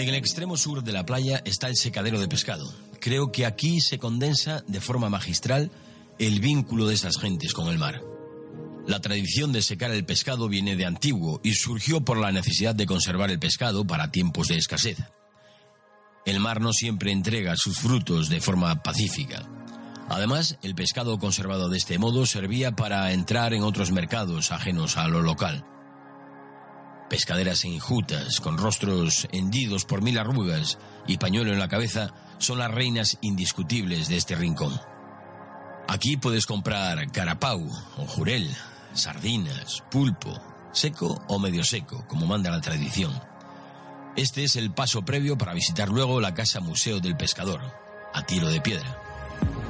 En el extremo sur de la playa está el secadero de pescado. Creo que aquí se condensa de forma magistral el vínculo de estas gentes con el mar. La tradición de secar el pescado viene de antiguo y surgió por la necesidad de conservar el pescado para tiempos de escasez. El mar no siempre entrega sus frutos de forma pacífica. Además, el pescado conservado de este modo servía para entrar en otros mercados ajenos a lo local. Pescaderas enjutas, con rostros hendidos por 1000 arrugas y pañuelo en la cabeza, son las reinas indiscutibles de este rincón. Aquí puedes comprar carapau o jurel, sardinas, pulpo, seco o medio seco, como manda la tradición. Este es el paso previo para visitar luego la casa museo del pescador, a tiro de piedra.